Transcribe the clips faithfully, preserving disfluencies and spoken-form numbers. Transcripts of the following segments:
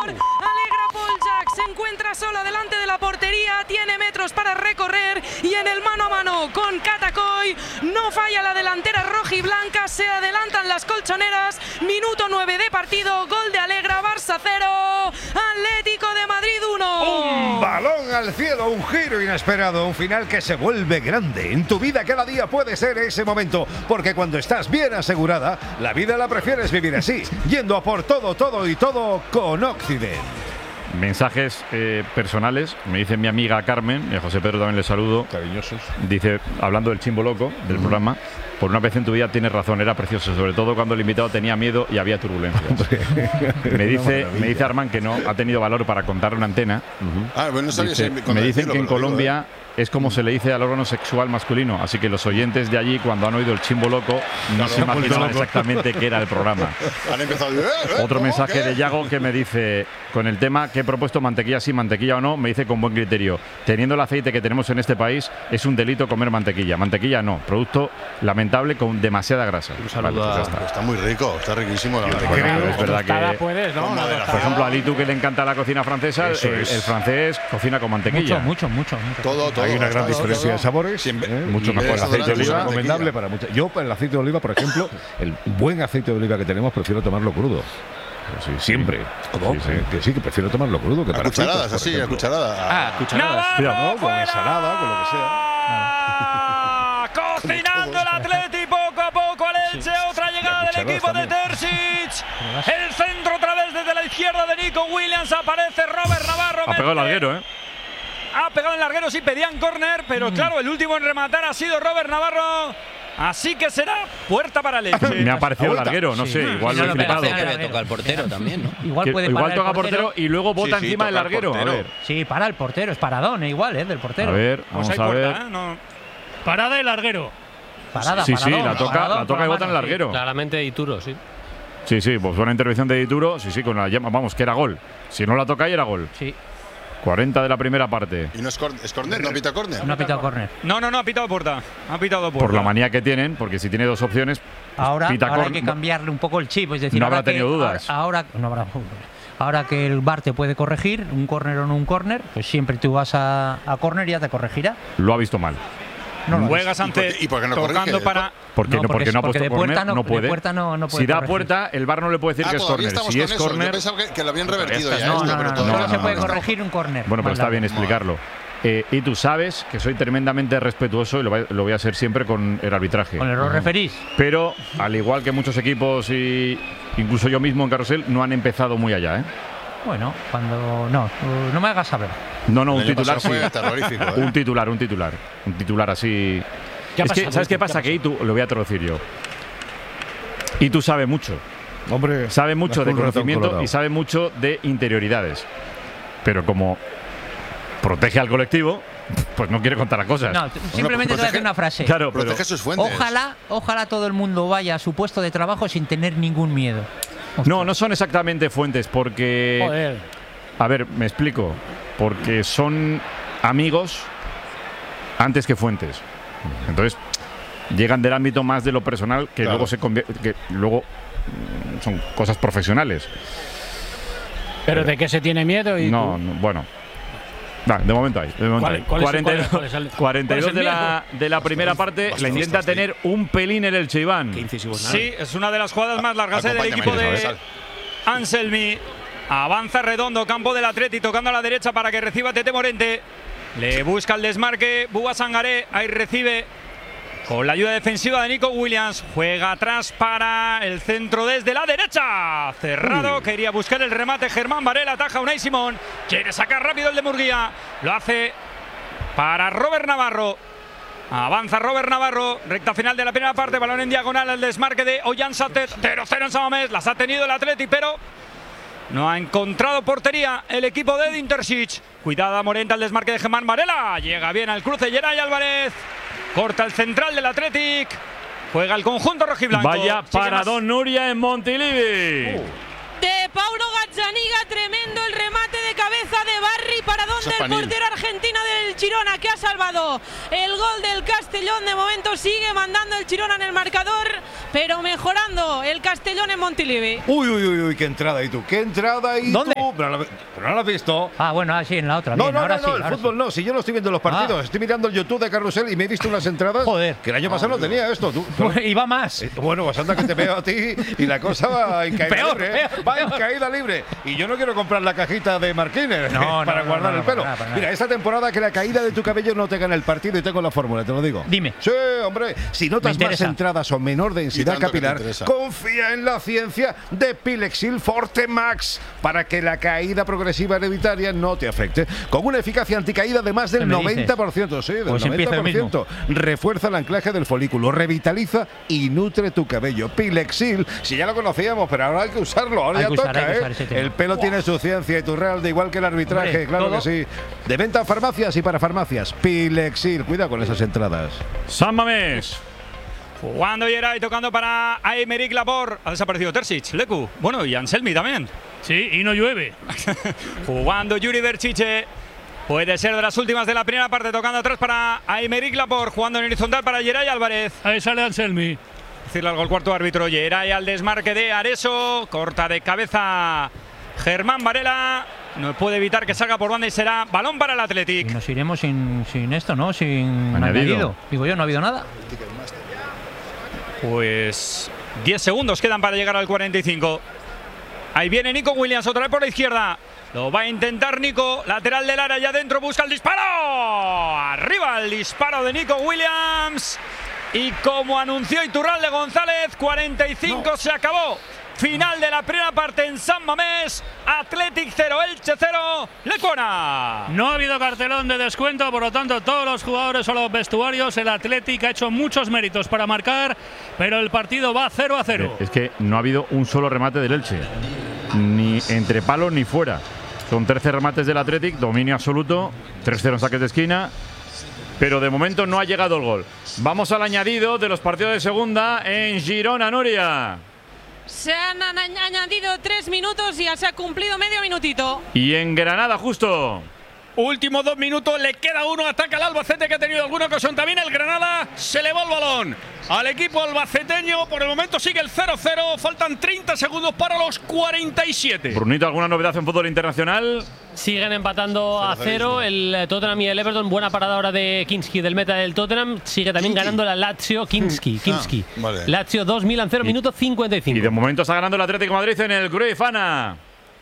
Alegra Poljak, se encuentra sola delante de la portería, tiene metros para recorrer y en el mano a mano con Katakoy no falla la delantera rojiblanca, se adelantan las colchoneras, minuto nueve de partido, gol de Alegra, Barça cero, Atlético de Madrid uno. Un balón al cielo, un giro inesperado, un final que se vuelve grande. En tu vida cada día puede ser ese momento, porque cuando estás bien asegurada, la vida la prefieres vivir así, yendo a por todo, todo y todo con Occident. Mensajes eh, personales, me dice mi amiga Carmen, y a José Pedro también le saludo. Cariñosos. Dice, hablando del chimbo loco del mm. programa, por una vez en tu vida tienes razón, era precioso, sobre todo cuando el invitado tenía miedo y había turbulencias. me dice me dice Armán que no ha tenido valor para contar una antena. Uh-huh. Ah, bueno, no dice, me dicen que en Colombia digo, ¿eh? es como se le dice al órgano sexual masculino, así que los oyentes de allí cuando han oído el chimbo loco no claro, se imaginaban exactamente qué era el programa. Han empezado, ¿eh? ¿Eh? Otro mensaje ¿Qué? de Yago que me dice, con el tema que he propuesto mantequilla sí, mantequilla o no, me dice con buen criterio, teniendo el aceite que tenemos en este país es un delito comer mantequilla, mantequilla no, producto lamentable con demasiada grasa. Un saludo vale, pues está. está muy rico, está riquísimo la mantequilla. Bueno, es verdad que, puedes, ¿no? por ejemplo, a Litu que le encanta la cocina francesa, el, el francés cocina con mantequilla. Mucho, mucho, mucho. mucho. Todo, todo. Hay una gran diferencia todo, todo. de sabores, Siempre, ¿eh? mucho mejor. El aceite de oliva recomendable para muchas. Yo, para el aceite de oliva, por ejemplo, el buen aceite de oliva que tenemos, prefiero tomarlo crudo. Sí, siempre. ¿Cómo? Sí, sí. Que sí, que prefiero tomarlo crudo que a para cucharadas, fritos, así, a cucharadas. Ah, cucharadas. Cuidado, ¿no? Con ensalada, con lo que sea. Ah. Cocinando el Atleti poco a poco al Elche, sí. Otra llegada del equipo también. de Terzic. El centro otra vez desde la izquierda de Nico Williams, aparece Robert Navarro. Ha pegado el larguero, ¿eh? Ha pegado el larguero, sí, pedían córner, pero mm. claro, el último en rematar ha sido Robert Navarro. Así que será puerta para el Elche. Me ha parecido larguero, no sí. sé, igual no lo he flipado. Que toca el portero también, ¿no? Igual puede igual parar toca el portero, portero y luego bota sí, sí, encima del larguero. A ver. Sí, para el portero, es paradón, igual, ¿eh? Del portero. A ver, vamos pues a ver. Puerta, ¿eh? no. Parada y larguero. Parada, sí, paradón, sí, la toca, paradón, la toca y bota en el larguero. Sí, claramente Ituro, sí. Sí, sí, pues buena intervención de Ituro, sí, sí, con la llama, vamos, que era gol. Si no la toca ahí era gol. Sí. cuarenta de la primera parte. ¿Y no es, cor es córner? ¿No ha pitado córner? No ha pitado córner. No, no, no, ha pitado puerta. Ha pitado puerta. Por la manía que tienen, porque si tiene dos opciones, pues ahora, pita ahora hay que cambiarle un poco el chip. Es decir, no habrá que, tenido dudas. Ahora, no habrá, ahora que el V A R te puede corregir, un córner o no un córner, pues siempre tú vas a, a córner y ya te corregirá. Lo ha visto mal. No, no juegas ante ¿Y por qué no tocando corrige? para porque no, porque, porque no ha puesto de córner, puerta no, no puede. De puerta no, no puede si da corregir. puerta, el V A R no le puede decir ah, que es córner. Si es córner, yo pensaba que, que lo habían revertido ya. No, esto, no, pero no, todo no, no, solo se puede no, corregir un córner. Bueno, pero está bien explicarlo. Eh, y tú sabes que soy tremendamente respetuoso y lo voy, lo voy a ser siempre con el arbitraje. ¿Con el los referís? Pero, al igual que muchos equipos y incluso yo mismo en Carrusel, no han empezado muy allá, ¿eh? Bueno, cuando… No, no me hagas saber. No, no, un titular sí. terrorífico, ¿eh? Un titular, un titular. Un titular así… Es que, ¿sabes qué pasa? Que Itu, lo voy a traducir yo. Itu sabe mucho. Hombre, sabe mucho de conocimiento y sabe mucho de interioridades. Pero como protege al colectivo, pues no quiere contar las cosas. No, simplemente te voy a decir una frase. Claro, protege pero, sus fuentes. Ojalá, ojalá todo el mundo vaya a su puesto de trabajo sin tener ningún miedo. Ostras. No, no son exactamente fuentes, porque… Joder. A ver, me explico. Porque son amigos antes que fuentes. Entonces, llegan del ámbito más de lo personal que claro. luego se convierte, que luego son cosas profesionales. ¿Pero eh, de qué se tiene miedo? Y no, no, bueno. Nah, de momento hay. De momento ¿Cuál, hay. cuál cuarenta y dos, cuál es el, cuarenta y dos de la, de la primera parte. La intenta tener un pelín el Elche, Iván. Sí, es una de las jugadas más largas del equipo de Anselmi. Avanza Redondo, campo del Atleti, tocando a la derecha para que reciba Tete Morente. Le busca el desmarque, Bouba Sangaré, ahí recibe con la ayuda defensiva de Nico Williams. Juega atrás para el centro desde la derecha. Cerrado, quería buscar el remate Germán Varela, ataja Unai Simón. Quiere sacar rápido el de Murguía. Lo hace para Robert Navarro. Avanza Robert Navarro, recta final de la primera parte, balón en diagonal, el desmarque de Ollán Satet. cero cero en Samamés, las ha tenido el Atleti, pero no ha encontrado portería el equipo de Edin Terzic. Cuidada Morente al desmarque de Germán Varela. Llega bien al cruce Geray Álvarez. Corta el central del Athletic. Juega el conjunto rojiblanco. Vaya paradón Nuria en Montilivi. Uh. De Paulo Gazzaniga, tremendo el remate de cabeza de Barry. Paradón del portero argentino. argentino del Girona que ha salvado el gol del Castellón. De momento sigue mandando el Girona en el marcador, pero mejorando el Castellón en Montilivi. Uy, uy, uy, uy, qué entrada y tú, qué entrada y ¿Dónde? tú. Pero no, la- pero no lo has visto. Ah, bueno, así en la otra. No, bien, no, ahora no, sí, no, el ahora fútbol sí. no. Si yo no estoy viendo los partidos, Ah. estoy mirando el YouTube de Carrusel y me he visto unas entradas. Joder. Que el año pasado no tenía esto. Tú, tú- Y va más. Eh, Bueno, pues anda que te veo a ti y la cosa va en caída Peor, libre. ¿eh? peor, va en peor. caída libre. Y yo no quiero comprar la cajita de Marquines No, no, para no, guardar no, el para pelo. nada, para nada. Mira, esta temporada que la caída de tu cabello no te gane el partido y tengo la fórmula, te lo digo. Dime. Sí, hombre. Si notas más interesa. entradas o menor densidad Y tanto que te capilar, interesa. confía en la ciencia de Pilexil Forte Max para que la caída progresiva hereditaria no te afecte. Con una eficacia anticaída de más del ¿Qué me dices? noventa por ciento. Sí, del Pues empieza noventa yo por ciento. Refuerza el anclaje del folículo, revitaliza y nutre tu cabello. Pilexil, si ya lo conocíamos, pero ahora hay que usarlo, ahora Hay ya que usar, toca, hay que ¿eh? usar ese tema. El pelo tiene su ciencia y tu real, de igual que el arbitraje, Hombre, claro todo. que sí. De venta a farmacias y para farmacias. Pilexil, cuida con esas entradas. San Mamés. Jugando Geray, tocando para Aymeric Laporte. Ha desaparecido Terzic, Leku. Bueno, y Anselmi también. Sí, y no llueve. Jugando Yuri Berchiche. Puede ser de las últimas de la primera parte, tocando atrás para Aymeric Laporte. Jugando en horizontal para Geray Álvarez. Ahí sale Anselmi. Decirle algo al cuarto árbitro. Geray al desmarque de Areso. Corta de cabeza Germán Varela. No puede evitar que salga por banda y será balón para el Y Athletic. nos iremos sin, sin esto, ¿no? Sin Añadido. añadido. Digo yo, no ha habido nada. Pues diez segundos quedan para llegar al cuarenta y cinco. Ahí viene Nico Williams otra vez por la izquierda. Lo va a intentar Nico. Lateral del área, ya adentro busca el disparo. Arriba el disparo de Nico Williams. Y como anunció Iturralde González, cuarenta y cinco se acabó. Final de la primera parte en San Mamés. Athletic cero, Elche cero, Lecuona. No ha habido cartelón de descuento, por lo tanto todos los jugadores o los vestuarios, el Athletic ha hecho muchos méritos para marcar, pero el partido va cero a cero. Es que no ha habido un solo remate del Elche, ni entre palos ni fuera. Son trece remates del Athletic, dominio absoluto, tres cero en saques de esquina, pero de momento no ha llegado el gol. Vamos al añadido de los partidos de segunda en Girona, Nuria. Se han an- añadido tres minutos y ya se ha cumplido medio minutito. Y en Granada, justo. Últimos dos minutos, le queda uno, ataca el Albacete que ha tenido alguna ocasión también. El Granada se le va el balón al equipo albaceteño. Por el momento sigue el cero cero, faltan treinta segundos para los cuarenta y siete. Brunito, ¿alguna novedad en fútbol internacional? Siguen empatando a cero el Tottenham y el Everton. Buena parada ahora de Kinski, del meta del Tottenham. Sigue también Kinski. ganando la Lazio. Kinski, Kinski. Ah, vale. Lazio dos, Milan cero, minuto cincuenta y Y de cinco. momento está ganando el Atlético de Madrid en el Cruyff, Ana.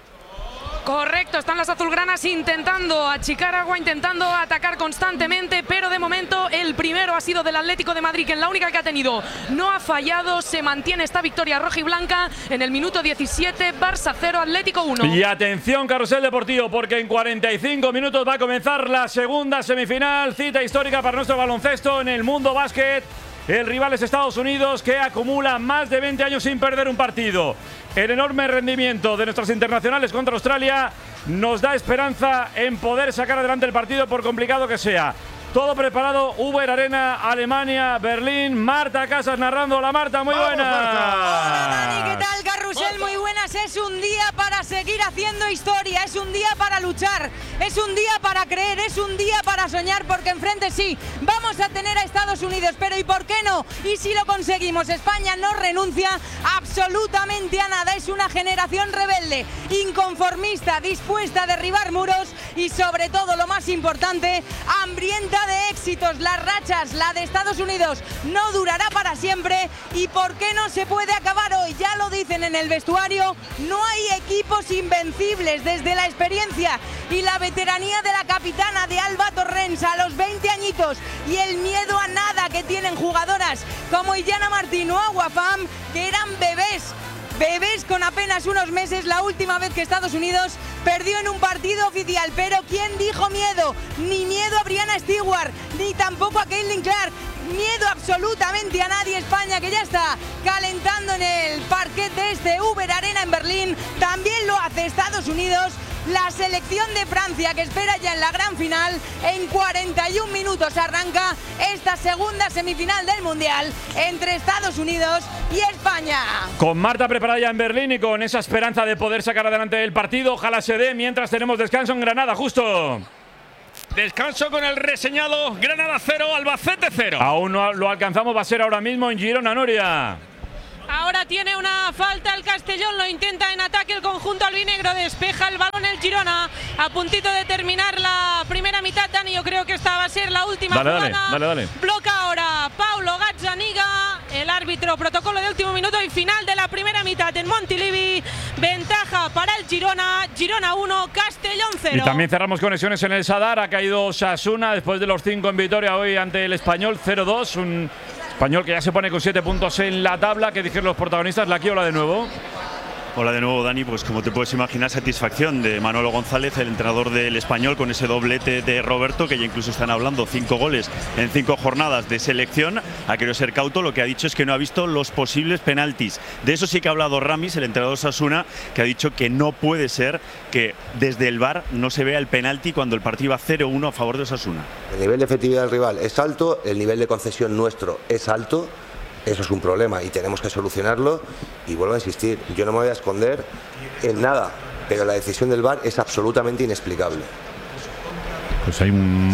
Correcto, están las azulgranas intentando achicar agua, intentando atacar constantemente, pero de momento el primero ha sido del Atlético de Madrid, que en la única que ha tenido no ha fallado. Se mantiene esta victoria roja y blanca en el minuto diecisiete, Barça cero, Atlético uno. Y atención, Carrusel Deportivo, porque en cuarenta y cinco minutos va a comenzar la segunda semifinal, cita histórica para nuestro baloncesto en el mundo básquet. El rival es Estados Unidos, que acumula más de veinte años sin perder un partido. El enorme rendimiento de nuestros internacionales contra Australia nos da esperanza en poder sacar adelante el partido, por complicado que sea. Todo preparado, Uber Arena, Alemania, Berlín. Marta Casas narrando. Hola, Marta, muy buena. Hola, Dani, ¿qué tal? Carrusel, muy buenas. Es un día para seguir haciendo historia, es un día para luchar, es un día para creer, es un día para soñar, porque enfrente sí, vamos a tener a Estados Unidos, pero ¿y por qué no? Y si lo conseguimos, España no renuncia absolutamente a nada. Es una generación rebelde, inconformista, dispuesta a derribar muros y, sobre todo, lo más importante, hambrienta de éxitos. Las rachas, la de Estados Unidos, no durará para siempre. ¿Y por qué no se puede acabar hoy? Ya lo dicen en el vestuario, no hay equipos invencibles. Desde la experiencia y la veteranía de la capitana de Alba Torrens a los veinte añitos y el miedo a nada que tienen jugadoras como Illana Martín o Aguafam, que eran bebés. Bebés con apenas unos meses, la última vez que Estados Unidos perdió en un partido oficial. Pero ¿quién dijo miedo? Ni miedo a Brianna Stewart, ni tampoco a Caitlin Clark. Miedo absolutamente a nadie. España, que ya está calentando en el parquet de este Uber Arena en Berlín. También lo hace Estados Unidos. La selección de Francia, que espera ya en la gran final. En cuarenta y un minutos arranca esta segunda semifinal del Mundial entre Estados Unidos y España. Con Marta preparada ya en Berlín y con esa esperanza de poder sacar adelante el partido. Ojalá se dé mientras tenemos descanso en Granada, justo. Descanso con el reseñado. Granada cero, Albacete cero. Aún no lo alcanzamos, va a ser ahora mismo en Girona, Nuria. Ahora tiene una falta el Castellón, lo intenta en ataque el conjunto albinegro, despeja el balón el Girona, a puntito de terminar la primera mitad. Dani, yo creo que esta va a ser la última dale, jugada. Dale, dale, dale. Bloca ahora Paulo Gazzaniga, el árbitro, protocolo de último minuto y final de la primera mitad en Montilivi. Ventaja para el Girona, Girona uno, Castellón cero. Y también cerramos conexiones en el Sadar, ha caído Osasuna después de los cinco en Vitoria hoy ante el Español cero dos, un Español que ya se pone con siete puntos en la tabla. ¿Qué dijeron los protagonistas? La Quiola de nuevo. Hola de nuevo, Dani. Pues como te puedes imaginar, satisfacción de Manolo González, el entrenador del Español, con ese doblete de Roberto, que ya incluso están hablando cinco goles en cinco jornadas de selección. Ha querido ser cauto, lo que ha dicho es que no ha visto los posibles penaltis. De eso sí que ha hablado Ramis, el entrenador de Osasuna, que ha dicho que no puede ser que desde el V A R no se vea el penalti cuando el partido va cero uno a favor de Osasuna. El nivel de efectividad del rival es alto, el nivel de concesión nuestro es alto. Eso es un problema y tenemos que solucionarlo. Y vuelvo a insistir, yo no me voy a esconder en nada, pero la decisión del V A R es absolutamente inexplicable. Pues hay un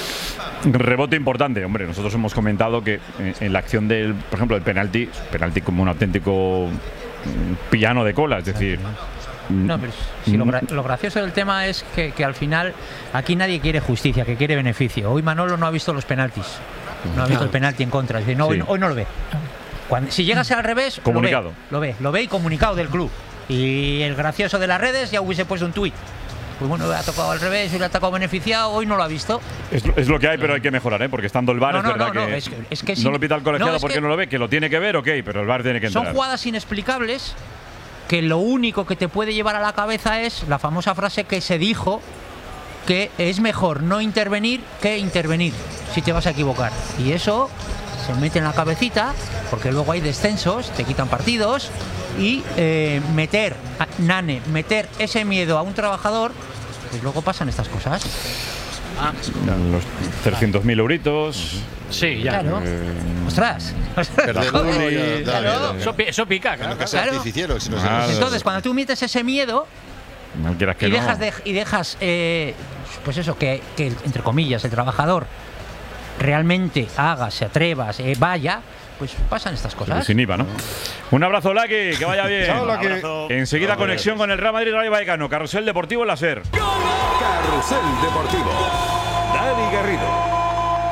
rebote importante, hombre. Nosotros hemos comentado que en la acción del, por ejemplo, el penalti, penalti como un auténtico piano de cola, es decir. No, pero si lo, gra lo gracioso del tema es que, que al final aquí nadie quiere justicia, que quiere beneficio. Hoy Manolo no ha visto los penaltis. No ha visto el penalti en contra. Es decir, no, sí. hoy, hoy no lo ve. Cuando, si llegase al revés, comunicado. Lo ve, lo ve, lo ve y comunicado del club. Y el gracioso de las redes ya hubiese puesto un tuit. Pues bueno, le ha tocado al revés y le ha tocado beneficiado, hoy no lo ha visto. Es, es lo que hay, pero hay que mejorar, ¿eh? Porque estando el V A R no, es no, verdad no, que, no, es que, es que no si, lo pita el colegiado no, porque que no lo ve, que lo tiene que ver, ok, pero el V A R tiene que entrar. Son jugadas inexplicables que lo único que te puede llevar a la cabeza es la famosa frase que se dijo, que es mejor no intervenir que intervenir si te vas a equivocar. Y eso se mete en la cabecita porque luego hay descensos, te quitan partidos y eh, meter, Nane, meter ese miedo a un trabajador, pues luego pasan estas cosas. Ah. Los trescientos mil euritos. Sí, ya. Claro. Eh, Ostras. Claro. Eso, eso pica, claro. Claro. Entonces, cuando tú metes ese miedo no quieras que y no. dejas, de, y dejas eh, pues eso, que, que entre comillas el trabajador realmente haga, se atreva, se vaya, pues pasan estas cosas. Sin I V A, ¿no? Un abrazo, Laki, que vaya bien. Chao, Laki. Enseguida conexión con el Real Madrid Rayo Vallecano. Carrusel Deportivo en la SER. Carrusel Deportivo. Dani Garrido.